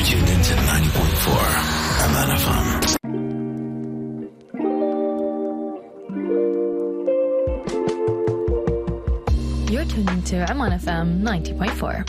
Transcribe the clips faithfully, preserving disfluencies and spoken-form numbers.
tuned into ninety point four Aman F M. You're tuned into Aman F M ninety point four.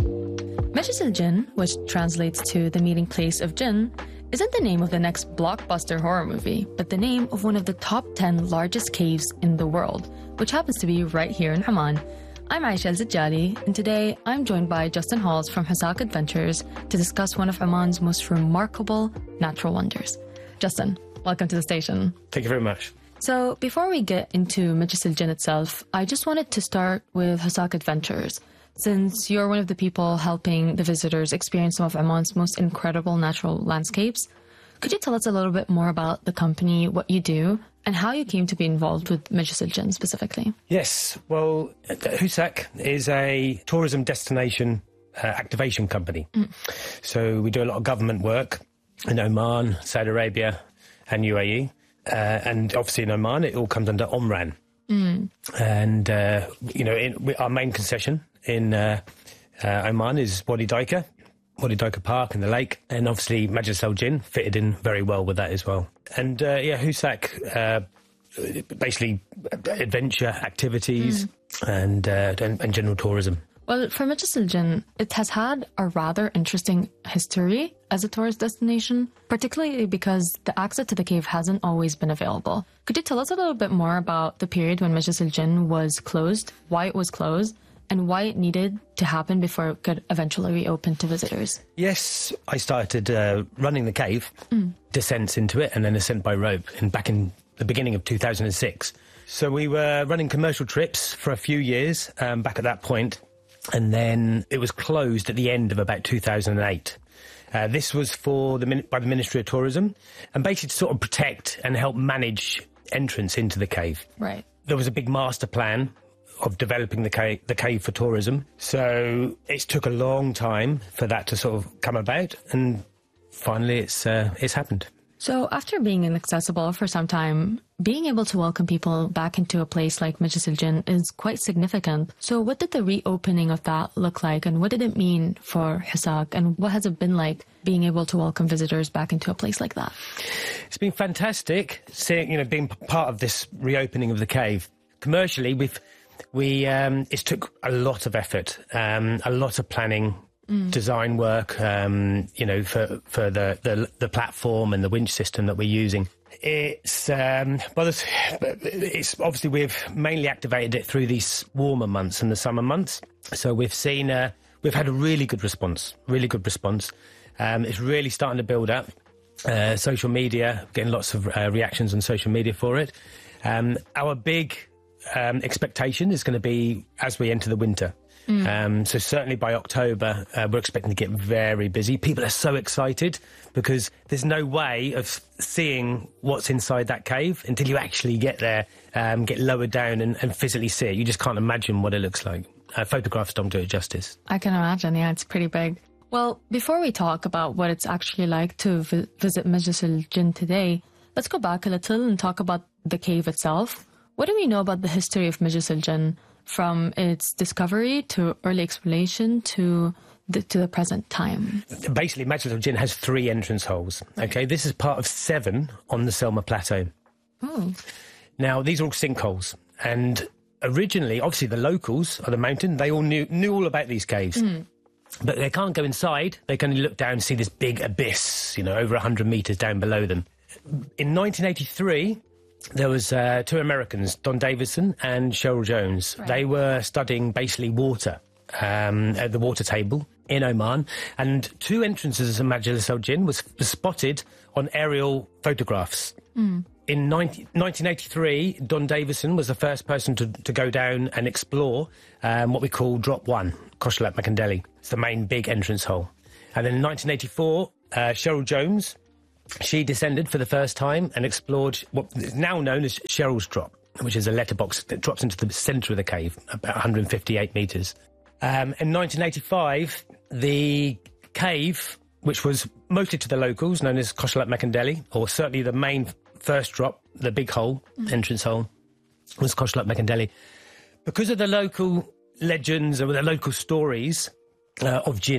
Majlis al-Jinn, which translates to the meeting place of jinn, isn't the name of the next blockbuster horror movie, but the name of one of the top ten largest caves in the world, which happens to be right here in Amman. I'm Aisha Al-Zajjali, and today I'm joined by Justin Halls from Husak Adventures to discuss one of Amman's most remarkable natural wonders. Justin, welcome to the station. Thank you very much. So before we get into Majlis al-Jinn itself, I just wanted to start with Husak Adventures, since you're one of the people helping the visitors experience some of Amman's most incredible natural landscapes. Could you tell us a little bit more about the company, what you do, and how you came to be involved with Majlis al-Jinn specifically? Yes, well, Husak is a tourism destination uh, activation company. Mm. So we do a lot of government work in Oman, Saudi Arabia and U A E. Uh, and obviously in Oman, it all comes under Omran. Mm. And, uh, you know, in, we, our main concession in uh, uh, Oman is Wadi Daika, Wadi Daika Park and the lake. And obviously Majlis al-Jinn fitted in very well with that as well. And, uh, yeah, Husak, uh, basically adventure activities mm. and, uh, and and general tourism. Well, for Majlis al-Jinn, it has had a rather interesting history as a tourist destination, particularly because the access to the cave hasn't always been available. Could you tell us a little bit more about the period when Majlis al-Jinn was closed, why it was closed, and why it needed to happen before it could eventually reopen to visitors? Yes, I started uh, running the cave, mm. descents into it, and then ascent by rope in, back in the beginning of two thousand six. So we were running commercial trips for a few years um, back at that point. And then it was closed at the end of about two thousand eight. Uh, this was for the by the Ministry of Tourism, and basically to sort of protect and help manage entrance into the cave. Right. There was a big master plan of developing the cave, the cave for tourism. So it took a long time for that to sort of come about, and finally it's uh, it's happened. So after being inaccessible for some time, being able to welcome people back into a place like Majlis al-Jinn is quite significant. So what did the reopening of that look like, and what did it mean for Husak, and what has it been like being able to welcome visitors back into a place like that? It's been fantastic seeing, you know, being part of this reopening of the cave. Commercially, we've we um, it took a lot of effort, um, a lot of planning. Mm. Design work, um, you know, for for the, the the platform and the winch system that we're using. It's um, well, it's, it's obviously we've mainly activated it through these warmer months and the summer months. So we've seen uh, we've had a really good response, really good response. Um, it's really starting to build up. Uh, social media, getting lots of uh, reactions on social media for it. Um, our big um, expectation is going to be as we enter the winter. Mm. Um, so certainly by October, uh, we're expecting to get very busy. People are so excited because there's no way of seeing what's inside that cave until you actually get there, um, get lowered down and, and physically see it. You just can't imagine what it looks like. Uh, photographs don't do it justice. I can imagine, yeah, it's pretty big. Well, before we talk about what it's actually like to vi- visit Majlis al-Jinn today, let's go back a little and talk about the cave itself. What do we know about the history of Majlis al-Jinn, from its discovery to early exploration to the, to the present time? Basically, Majlis al-Jinn has three entrance holes. Okay, this is part of seven on the Selma Plateau. Oh. Now, these are all sinkholes, and originally, obviously, the locals of the mountain, they all knew knew all about these caves. Mm. But they can't go inside. They can only look down and see this big abyss, you know, over one hundred metres down below them. In nineteen eighty-three... there was uh, two Americans, Don Davidson and Cheryl Jones. Right. They were studying basically water, um, at the water table in Oman, and two entrances to Majlis al-Jinn was spotted on aerial photographs. Mm. In nineteen eighty-three, Don Davidson was the first person to, to go down and explore um, what we call Drop One, Koshalat Makandeli. It's the main big entrance hole. And then in nineteen eighty-four, uh, Cheryl Jones, she descended for the first time and explored what is now known as Cheryl's Drop, which is a letterbox that drops into the centre of the cave, about one hundred fifty-eight metres. Um, in nineteen eighty-five, the cave, which was mostly to the locals, known as Koshalat Makandeli, or certainly the main first drop, the big hole, mm. entrance hole, was Koshalat Makandeli. Because of the local legends or the local stories uh, of jinns,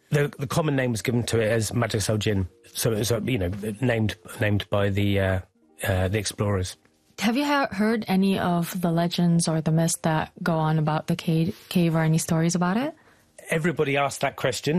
the the common name was given to it as Majlis Al Jinn, so it was uh, you know named named by the uh, uh, the explorers. Have you ha- heard any of the legends or the myths that go on about the cave, cave or any stories about it? Everybody asked that question,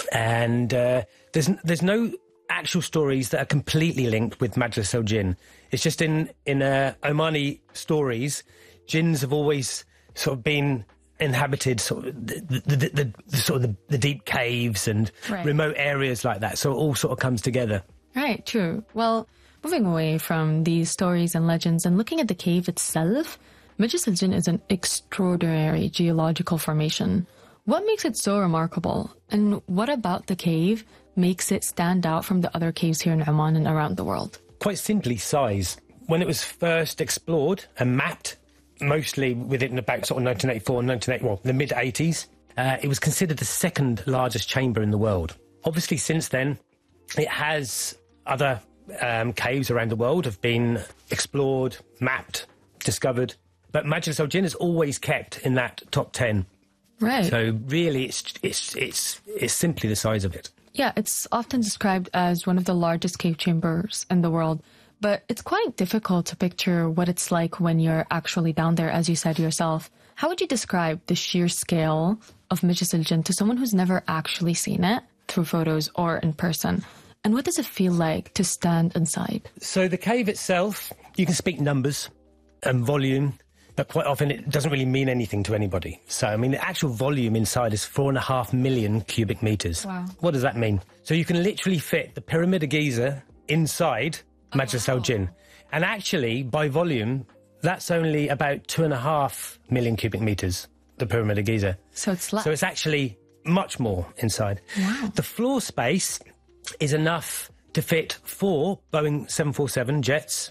and uh, there's there's no actual stories that are completely linked with Majlis Al Jinn. It's just in in uh, Omani stories, jinns have always sort of been inhabited sort of the, the, the, the, the sort of the, the deep caves and right. remote areas like that. So it all sort of comes together. Right, true. Well, moving away from these stories and legends and looking at the cave itself, Majlis Al Jinn is an extraordinary geological formation. What makes it so remarkable? And what about the cave makes it stand out from the other caves here in Oman and around the world? Quite simply, size. When it was first explored and mapped, mostly within about sort of nineteen eighty-four, nineteen eighty, well, the mid-eighties, uh, it was considered the second largest chamber in the world. Obviously, since then, it has other um, caves around the world have been explored, mapped, discovered. But Majlis Al Jinn is always kept in that top ten. Right. So really, it's it's it's it's simply the size of it. Yeah, it's often described as one of the largest cave chambers in the world. But it's quite difficult to picture what it's like when you're actually down there, as you said yourself. How would you describe the sheer scale of Majlis Al Jinn to someone who's never actually seen it through photos or in person? And what does it feel like to stand inside? So the cave itself, you can speak numbers and volume, but quite often it doesn't really mean anything to anybody. So, I mean, the actual volume inside is four and a half million cubic metres. Wow. What does that mean? So you can literally fit the Pyramid of Giza inside Majlis Al Jinn. And actually, by volume, that's only about two and a half million cubic metres, the Pyramid of Giza. So it's less. So it's actually much more inside. Wow. The floor space is enough to fit four Boeing seven forty-seven jets,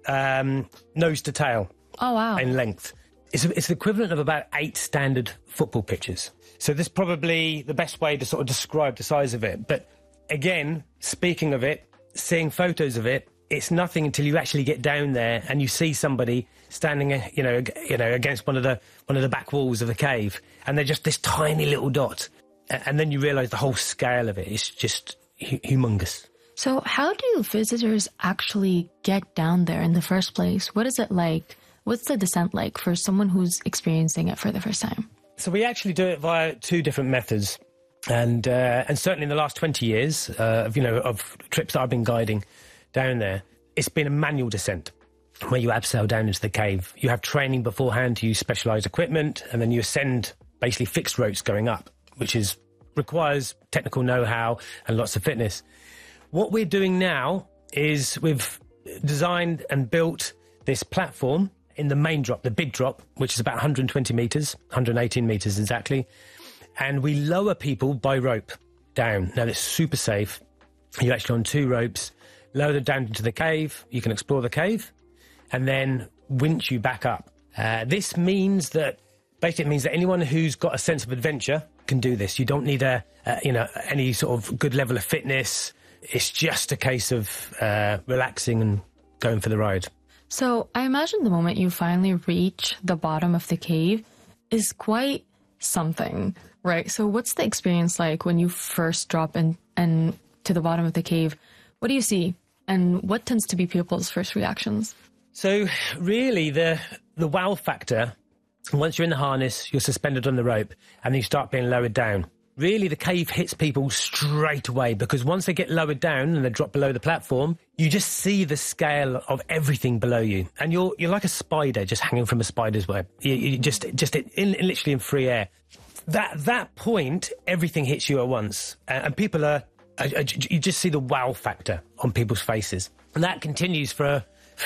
um, nose to tail. Oh, wow. In length. It's, it's the equivalent of about eight standard football pitches. So this is probably the best way to sort of describe the size of it. But again, speaking of it, seeing photos of it, it's nothing until you actually get down there and you see somebody standing, you know, you know, against one of the one of the back walls of the cave, and they're just this tiny little dot, and then you realise the whole scale of it is just hu- humongous. So how do visitors actually get down there in the first place? What is it like? What's the descent like for someone who's experiencing it for the first time? So we actually do it via two different methods, and uh, and certainly in the last twenty years, uh, of you know of trips that I've been guiding down there, it's been a manual descent where you abseil down into the cave. You have training beforehand to use specialised equipment, and then you ascend basically fixed routes going up, which is requires technical know-how and lots of fitness. What we're doing now is we've designed and built this platform in the main drop, the big drop, which is about one hundred twenty metres, one hundred eighteen metres exactly, and we lower people by rope down. Now, it's super safe. You're actually on two ropes, lower them down into the cave, you can explore the cave, and then winch you back up. Uh, this means that, basically it means that anyone who's got a sense of adventure can do this. You don't need a, a you know, any sort of good level of fitness. It's just a case of uh, relaxing and going for the ride. So I imagine the moment you finally reach the bottom of the cave is quite something, right? So what's the experience like when you first drop in and to the bottom of the cave? What do you see? And what tends to be people's first reactions? So really the the wow factor, once you're in the harness, you're suspended on the rope, and you start being lowered down. Really, the cave hits people straight away, because once they get lowered down and they drop below the platform, you just see the scale of everything below you. And you're you're like a spider just hanging from a spider's web. You, you just just in, in, literally in free air. That that point, everything hits you at once. And, and people are, are, are... You just see the wow factor on people's faces. And that continues for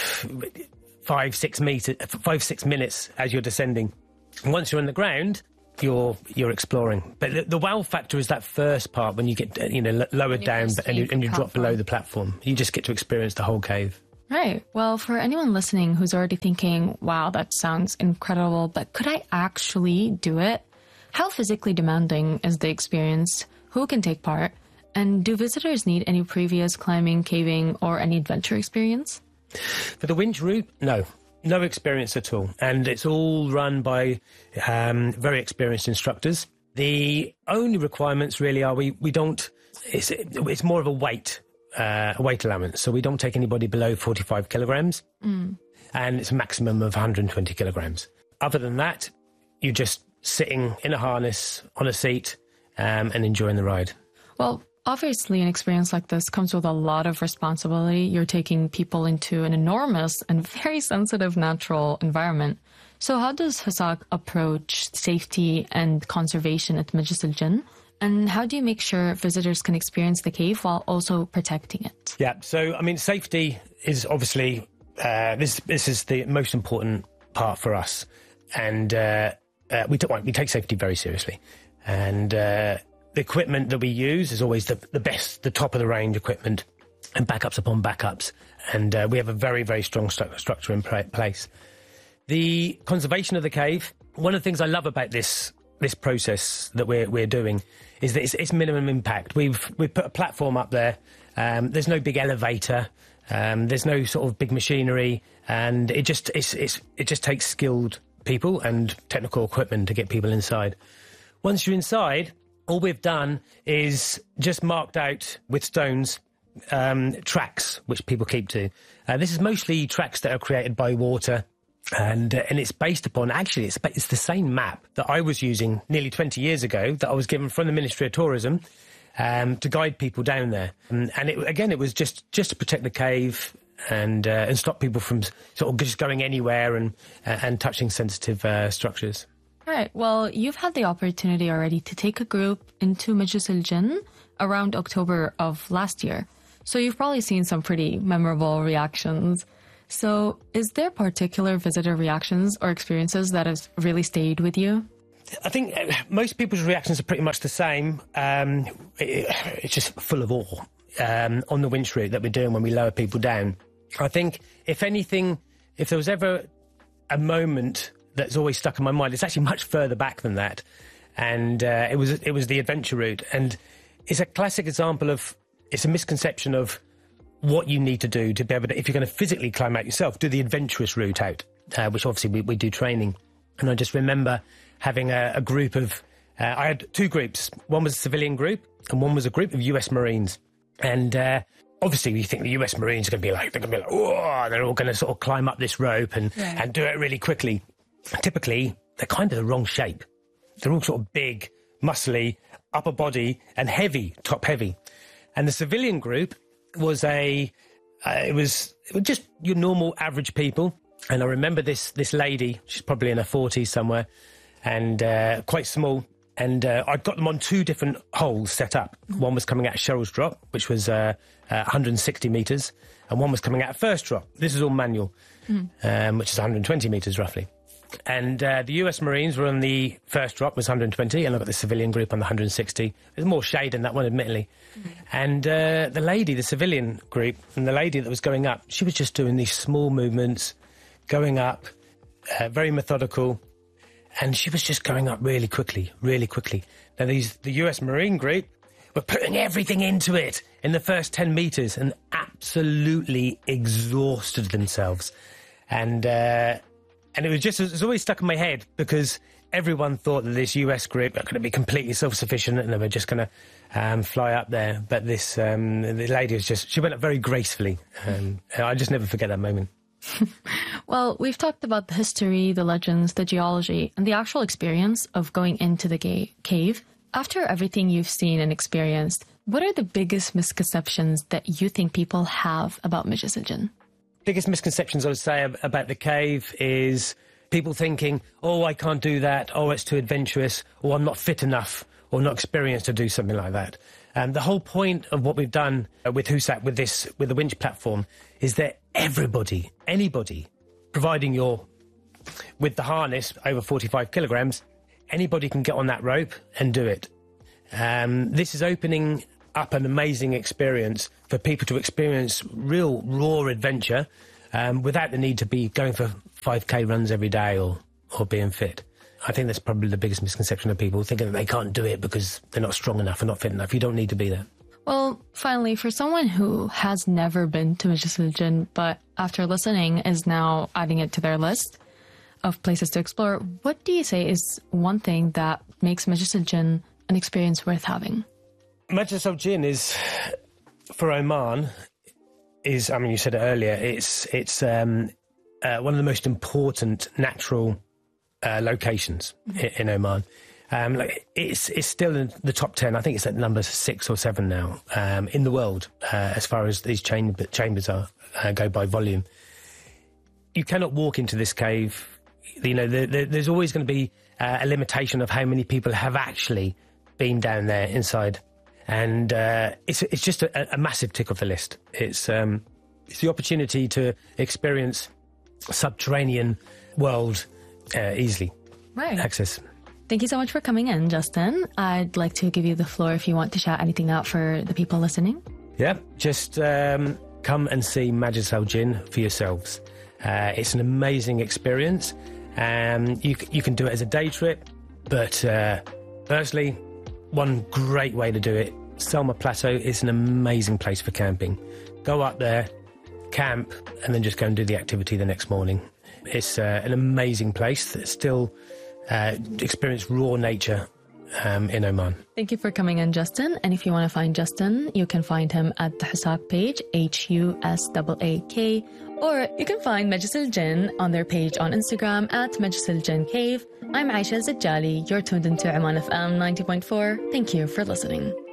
five, six, meter, five, six minutes as you're descending. And once you're on the ground, you're you're exploring. But the, the wow factor is that first part when you get, you know, lowered down and you, and you drop below the platform. You just get to experience the whole cave. Right. Well, for anyone listening who's already thinking, wow, that sounds incredible, but could I actually do it? How physically demanding is the experience? Who can take part? And do visitors need any previous climbing, caving, or any adventure experience? For the winch route, no. No experience at all. And it's all run by um, very experienced instructors. The only requirements really are we, we don't, it's, it's more of a weight, uh, a weight allowance. So we don't take anybody below forty-five kilograms mm. and it's a maximum of one hundred twenty kilograms. Other than that, you're just sitting in a harness on a seat um, and enjoying the ride. Well, obviously an experience like this comes with a lot of responsibility. You're taking people into an enormous and very sensitive natural environment. So how does Husaak approach safety and conservation at Majlis Al Jinn? And how do you make sure visitors can experience the cave while also protecting it? Yeah, so, I mean, safety is obviously, uh, this this is the most important part for us. And uh, uh, we, t- we take safety very seriously. And uh, the equipment that we use is always the, the best, the top-of-the-range equipment, and backups upon backups. And uh, we have a very, very strong stru- structure in pra- place. The conservation of the cave, one of the things I love about this this process that we're we're doing is that it's, it's minimum impact. We've we've put a platform up there. Um, there's no big elevator. Um, there's no sort of big machinery, and it just it's, it's it just takes skilled people and technical equipment to get people inside. Once you're inside, all we've done is just marked out with stones um, tracks which people keep to. Uh, this is mostly tracks that are created by water. And uh, and it's based upon, actually, it's, it's the same map that I was using nearly twenty years ago that I was given from the Ministry of Tourism um, to guide people down there. And, and it, again, it was just, just to protect the cave and uh, and stop people from sort of just going anywhere and, uh, and touching sensitive uh, structures. All right. Well, you've had the opportunity already to take a group into Majlis Al Jinn around October of last year. So you've probably seen some pretty memorable reactions. So is there particular visitor reactions or experiences that have really stayed with you? I think most people's reactions are pretty much the same. Um, it, it's just full of awe um, on the winch route that we're doing when we lower people down. I think, if anything, if there was ever a moment that's always stuck in my mind, it's actually much further back than that. And uh, it was it was the adventure route. And it's a classic example of, it's a misconception of what you need to do to be able to, if you're going to physically climb out yourself, do the adventurous route out, uh, which obviously we, we do training. And I just remember having a, a group of, uh, I had two groups. One was a civilian group and one was a group of U S Marines. And uh, obviously you think the U S Marines are going to be like, they're going to be like, oh, they're all going to sort of climb up this rope and, yeah. and do it really quickly. Typically, they're kind of the wrong shape. They're all sort of big, muscly, upper body and heavy, top heavy. And the civilian group was a, uh, it was it was just your normal average people. And I remember this this lady, she's probably in her forties somewhere, and uh, quite small. And uh, I got them on two different holes set up. One was coming out of Sherrills Drop, which was uh, uh, one hundred sixty metres, and one was coming out of First Drop. This is all manual, mm. um, which is one hundred twenty metres roughly. And uh, the U S Marines were on the First Drop, was one hundred twenty, and I got the civilian group on the one hundred sixty. There's more shade in that one, admittedly. Mm. And uh, the lady, the civilian group, and the lady that was going up, she was just doing these small movements, going up, uh, very methodical, and she was just going up really quickly, really quickly. Now, these the U S Marine group were putting everything into it in the first ten metres and absolutely exhausted themselves. And... Uh, And it was just, it was always stuck in my head because everyone thought that this U S group are going to be completely self-sufficient and they were just going to um, fly up there. But this, um, the lady was just, she went up very gracefully. Um, I just never forget that moment. Well, we've talked about the history, the legends, the geology, and the actual experience of going into the ga- cave. After everything you've seen and experienced, what are the biggest misconceptions that you think people have about Majlis Al Jinn? Biggest misconceptions I would say about the cave is people thinking, oh, I can't do that, oh, it's too adventurous, or I'm not fit enough, or not experienced to do something like that. And the whole point of what we've done with Husaak, with this, with the winch platform, is that everybody, anybody, providing you're with the harness over forty-five kilograms, anybody can get on that rope and do it. Um, this is opening up an amazing experience for people to experience real raw adventure um, without the need to be going for five K runs every day or, or being fit. I think that's probably the biggest misconception of people, thinking that they can't do it because they're not strong enough or not fit enough. You don't need to be there. Well, finally, for someone who has never been to Majlis Al Jinn, but after listening is now adding it to their list of places to explore, what do you say is one thing that makes Majlis Al Jinn an experience worth having? Majlis Al Jinn is, for Oman, is, I mean, you said it earlier, it's, it's um, uh, one of the most important natural uh, locations mm-hmm. in, in Oman. Um, like it's it's still in the top ten. I think it's at number six or seven now um, in the world uh, as far as these chamber, chambers are uh, go by volume. You cannot walk into this cave. You know, the, the, there's always going to be uh, a limitation of how many people have actually been down there inside, and uh, it's it's just a, a massive tick off the list. It's um, it's the opportunity to experience a subterranean world uh, easily. Right. Access. Thank you so much for coming in, Justin. I'd like to give you the floor if you want to shout anything out for the people listening. Yeah, just um, come and see Majlis Al Jinn for yourselves. Uh, it's an amazing experience. Um, you, you can do it as a day trip, but uh, firstly, one great way to do it, Selma Plateau is an amazing place for camping. Go up there, camp, and then just go and do the activity the next morning. It's uh, an amazing place that's still... Uh, experience raw nature um, in Oman. Thank you for coming in, Justin. And if you want to find Justin, you can find him at the Husaak page, H U S A A K, or you can find Majlis Al Jinn on their page on Instagram at Majlis Al Jinn Cave. I'm Aisha Zajjali. You're tuned into Oman F M ninety point four. Thank you for listening.